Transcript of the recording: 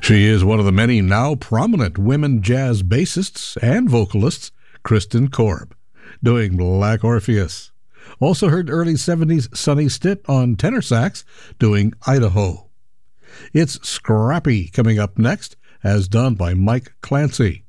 She is one of the many now prominent women jazz bassists and vocalists, Kristen Korb, doing Black Orpheus. Also heard early 70s Sonny Stitt on tenor sax, doing Idaho. It's Scrappy coming up next, as done by Mike Clancy.